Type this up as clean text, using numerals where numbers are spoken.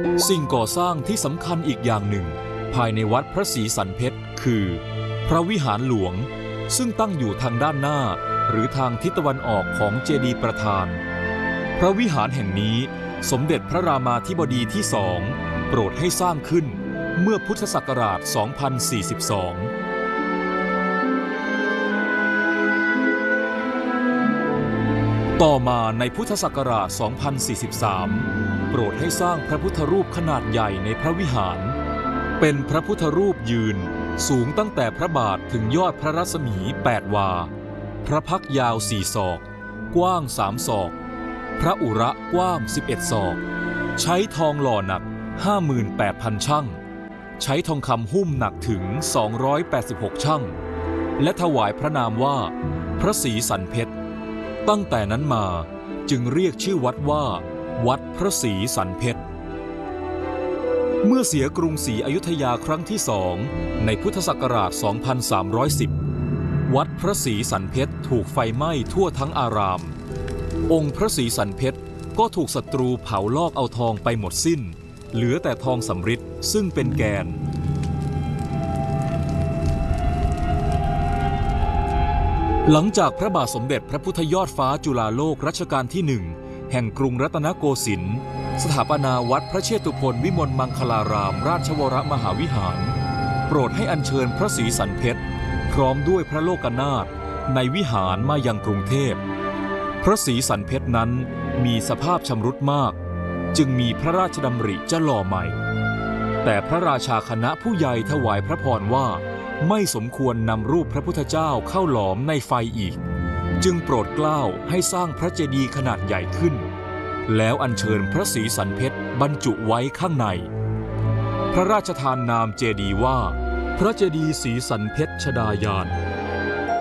สิ่งก่อสร้างที่สำคัญอีกอย่างหนึ่งภายในวัดพระศรีสันเพชรคือพระวิหารหลวงซึ่งตั้งอยู่ทางด้านหน้าหรือทางทิศตะวันออกของเจดีย์ประธานพระวิหารแห่งนี้สมเด็จพระรามาธิบดีที่สองโปรดให้สร้างขึ้นเมื่อพุทธศักราช 2042 ต่อมาในพุทธศักราช 2043 โปรดให้สร้างพระพุทธรูปขนาดใหญ่ในพระวิหารเป็นพระพุทธรูปยืนสูงตั้งแต่พระบาทถึงยอดพระรัศมี8 วาพระพักยาว4 ศอกกว้าง3 ศอกพระอุระกว้าง11 ศอกใช้ทองหล่อหนัก 58,000 ชั่งใช้ทองคำหุ้มหนักถึง286ชั่งและถวายพระนามว่าพระศรีสันเพชรตั้งแต่นั้นมาจึงเรียกชื่อวัดว่าวัดพระศรีสันเพชรเมื่อเสียกรุงศรีอยุธยาครั้งที่2ในพุทธศักราช 2310 วัดพระศรีสันเพชรถูกไฟไหม้ทั่วทั้งอารามองค์พระศรีสันเพชรก็ถูกศัตรูเผาลอกเอาทองไปหมดสิ้นเหลือแต่ทองสำริดซึ่งเป็นแกนหลังจากพระบาทสมเด็จพระพุทธยอดฟ้าจุฬาโลกรัชกาลที่1แห่งกรุงรัตนโกสินทร์สถาปนาวัดพระเชตุพนวิมลมังคลารามราชวรมหาวิหารโปรดให้อัญเชิญพระศรีสันเพชรพร้อมด้วยพระโลกนาถในวิหารมายังกรุงเทพพระศรีสันเพชรนั้นมีสภาพชำรุดมากจึงมีพระราชดำริจะหล่อใหม่แต่พระราชาคณะผู้ใหญ่ถวายพระพรว่าไม่สมควรนำรูปพระพุทธเจ้าเข้าหลอมในไฟอีกจึงโปรดเกล้าให้สร้างพระเจดีย์ขนาดใหญ่ขึ้นแล้วอัญเชิญพระศรีสันเพชรบรรจุไว้ข้างในพระราชทานนามเจดีย์ว่าพระเจดีย์ศรีสันเพชรชฎายาน